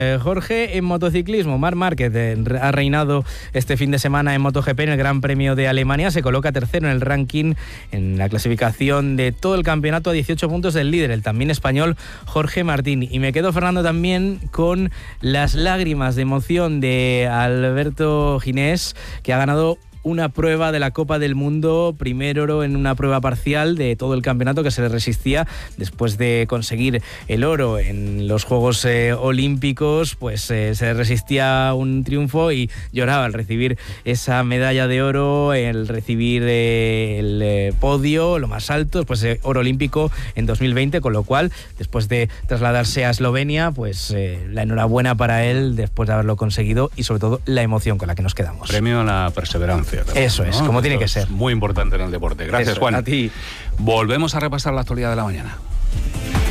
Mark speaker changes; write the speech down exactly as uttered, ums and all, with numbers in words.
Speaker 1: Eh, Jorge, en motociclismo, Marc Márquez eh, ha reinado este fin de semana en MotoGP en el Gran Premio de Alemania, se coloca tercero en el ranking, en la clasificación de todo el campeonato, a dieciocho puntos del líder, el también español Jorge Martín. Y me quedo, Fernando, también con las lágrimas de emoción de Alberto Ginés, que ha ganado una prueba de la Copa del Mundo, primer oro en una prueba parcial de todo el campeonato, que se le resistía después de conseguir el oro en los Juegos eh, Olímpicos, pues eh, se le resistía un triunfo y lloraba al recibir esa medalla de oro, el recibir eh, el eh, podio, lo más alto, después de oro olímpico en dos mil veinte, con lo cual, después de trasladarse a Eslovenia, pues eh, la enhorabuena para él después de haberlo conseguido y sobre todo la emoción con la que nos quedamos.
Speaker 2: Premio a la perseverancia. También,
Speaker 1: Eso es,
Speaker 2: ¿no?
Speaker 1: como
Speaker 2: Esto
Speaker 1: tiene que ser.
Speaker 2: Muy importante en el deporte. Gracias,
Speaker 1: Eso,
Speaker 2: Juan.
Speaker 1: A ti.
Speaker 2: Volvemos a repasar la actualidad de la mañana.